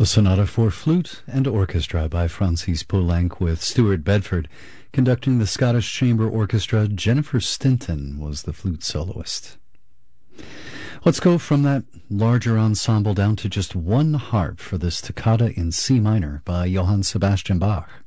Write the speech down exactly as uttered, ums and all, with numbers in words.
The Sonata for Flute and Orchestra by Francis Poulenc, with Stuart Bedford conducting the Scottish Chamber Orchestra. Jennifer Stinton was the flute soloist. Let's go from that larger ensemble down to just one harp for this toccata in C minor by Johann Sebastian Bach.